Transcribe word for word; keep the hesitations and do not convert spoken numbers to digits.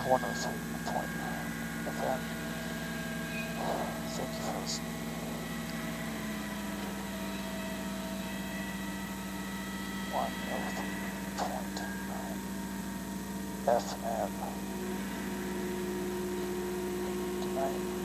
one oh three point nine F M. Thank you for listening. one oh three point nine F M. Good night.